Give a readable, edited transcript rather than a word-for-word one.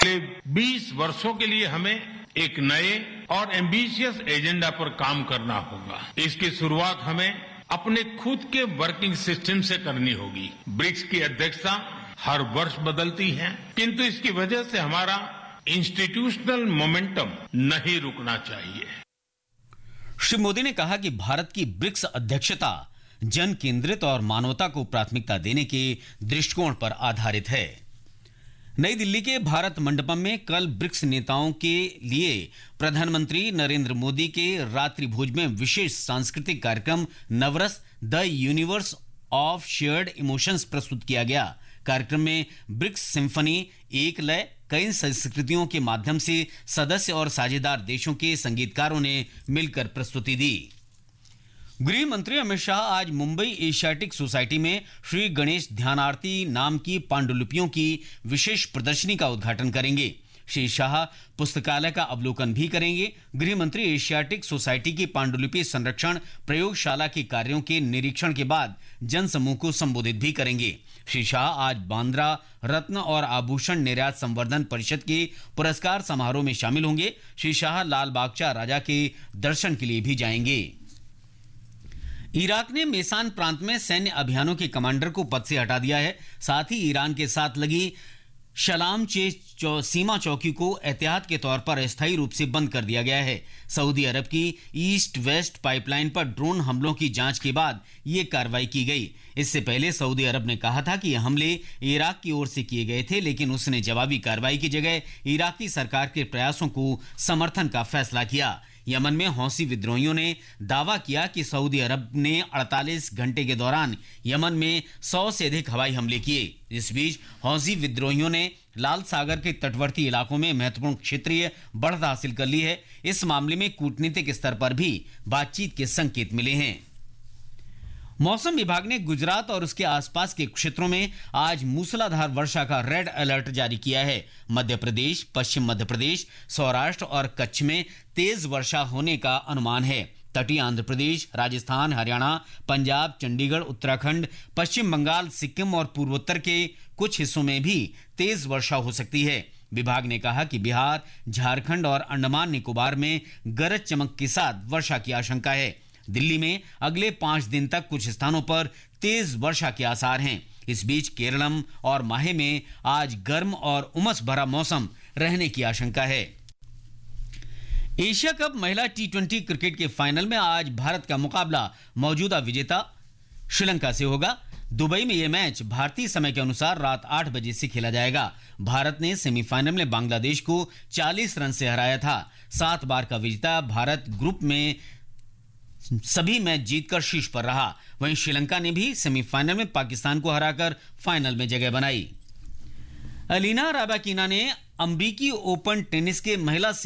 अगले 20 वर्षों के लिए हमें एक नए और एम्बिशियस एजेंडा पर काम करना होगा। इसकी शुरुआत हमें अपने खुद के वर्किंग सिस्टम से करनी होगी। ब्रिक्स की अध्यक्षता हर वर्ष बदलती है, किंतु इसकी वजह से हमारा इंस्टीट्यूशनल मोमेंटम नहीं रुकना चाहिए। श्री मोदी ने कहा कि भारत की ब्रिक्स अध्यक्षता जन केंद्रित और मानवता को प्राथमिकता देने के दृष्टिकोण पर आधारित है। नई दिल्ली के भारत मंडपम में कल ब्रिक्स नेताओं के लिए प्रधानमंत्री नरेंद्र मोदी के रात्रि भोज में विशेष सांस्कृतिक कार्यक्रम नवरस the universe of shared emotions प्रस्तुत किया गया। कार्यक्रम में ब्रिक्स सिम्फनी एक लय कई संस्कृतियों के माध्यम से सदस्य और साझेदार देशों के संगीतकारों ने मिलकर प्रस्तुति दी। गृह मंत्री अमित शाह आज मुंबई एशियाटिक सोसाइटी में श्री गणेश ध्यान आरती नाम की पांडुलिपियों की विशेष प्रदर्शनी का उद्घाटन करेंगे। श्री शाह पुस्तकालय का अवलोकन भी करेंगे। गृह मंत्री एशियाटिक सोसाइटी की पांडुलिपि संरक्षण प्रयोगशाला के कार्यों के निरीक्षण के बाद जनसमूह को संबोधित भी करेंगे। श्री शाह आज बांद्रा रत्न और आभूषण निर्यात संवर्धन परिषद के पुरस्कार समारोह में शामिल होंगे। श्री शाह लाल बागचा राजा के दर्शन के लिए भी जाएंगे। इराक ने मेसान प्रांत में सैन्य अभियानों के कमांडर को पद से हटा दिया है। साथ ही ईरान के साथ लगी शलाम चे सीमा चौकी को एहतियात के तौर पर अस्थायी रूप से बंद कर दिया गया है। सऊदी अरब की ईस्ट वेस्ट पाइपलाइन पर ड्रोन हमलों की जांच के बाद यह कार्रवाई की गई। इससे पहले सऊदी अरब ने कहा था कि ये हमले इराक की ओर से किए गए थे, लेकिन उसने जवाबी कार्रवाई की जगह इराकी सरकार के प्रयासों को समर्थन का फैसला किया। यमन में हौसी विद्रोहियों ने दावा किया कि सऊदी अरब ने 48 घंटे के दौरान यमन में 100 से अधिक हवाई हमले किए। इस बीच हौसी विद्रोहियों ने लाल सागर के तटवर्ती इलाकों में महत्वपूर्ण क्षेत्रीय बढ़त हासिल कर ली है। इस मामले में कूटनीतिक स्तर पर भी बातचीत के संकेत मिले हैं। मौसम विभाग ने गुजरात और उसके आसपास के क्षेत्रों में आज मूसलाधार वर्षा का रेड अलर्ट जारी किया है। मध्य प्रदेश, पश्चिम मध्य प्रदेश, सौराष्ट्र और कच्छ में तेज वर्षा होने का अनुमान है। तटीय आंध्र प्रदेश, राजस्थान, हरियाणा, पंजाब, चंडीगढ़, उत्तराखंड, पश्चिम बंगाल, सिक्किम और पूर्वोत्तर के कुछ हिस्सों में भी तेज वर्षा हो सकती है। विभाग ने कहा कि बिहार, झारखंड और अंडमान निकोबार में गरज चमक के साथ वर्षा की आशंका है। दिल्ली में अगले 5 दिन तक कुछ स्थानों पर तेज वर्षा के आसार हैं। इस बीच केरलम और माहे में आज गर्म और उमस भरा मौसम रहने की आशंका है। एशिया कप महिला T20 क्रिकेट के फाइनल में आज भारत का मुकाबला मौजूदा विजेता श्रीलंका से होगा। दुबई में यह मैच भारतीय समय के अनुसार रात 8 बजे से खेला जाएगा। भारत ने सेमीफाइनल में बांग्लादेश को 40 रन से हराया था। 7 बार का विजेता भारत ग्रुप में सभी मैच जीतकर शीर्ष पर रहा। वहीं श्रीलंका ने भी सेमीफाइनल में पाकिस्तान को हराकर फाइनल में जगह बनाई। अलीना राबाकिना ने अमरीकी ओपन टेनिस के महिला